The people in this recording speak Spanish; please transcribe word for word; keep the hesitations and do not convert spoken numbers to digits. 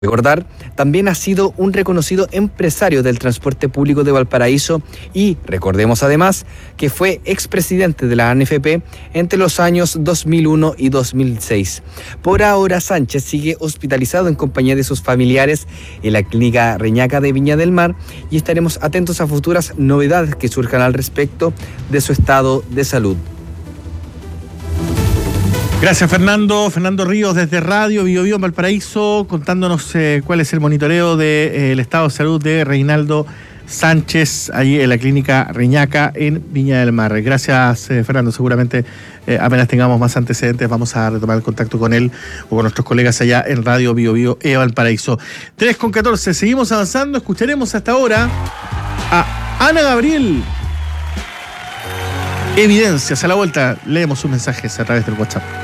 Recordar, también ha sido un reconocido empresario del transporte público de Valparaíso y recordemos además que fue expresidente de la A N F P entre los años dos mil uno y dos mil seis. Por ahora, Sánchez sigue hospitalizado en compañía de sus familiares en la clínica Reñaca de Viña del Mar y estaremos atentos a futuras novedades que surjan al respecto de su estado de salud. Gracias, Fernando. Fernando Ríos desde Radio Bio Bio en Valparaíso, contándonos eh, cuál es el monitoreo del de, eh, estado de salud de Reinaldo Sánchez, allí en la clínica Reñaca en Viña del Mar. Gracias, eh, Fernando. Seguramente eh, apenas tengamos más antecedentes vamos a retomar el contacto con él o con nuestros colegas allá en Radio Bio Bio en Valparaíso. tres con catorce, seguimos avanzando. Escucharemos hasta ahora a Ana Gabriel. Evidencias. A la vuelta leemos sus mensajes a través del WhatsApp.